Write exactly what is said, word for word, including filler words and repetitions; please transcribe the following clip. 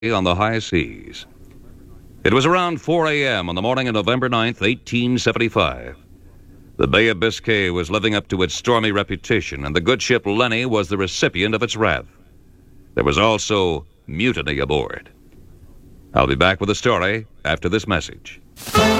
on the high seas. It was around four a.m. on the morning of November ninth, eighteen seventy-five. The Bay of Biscay was living up to its stormy reputation, and the good ship Lenny was the recipient of its wrath. There was also mutiny aboard. I'll be back with a story after this message.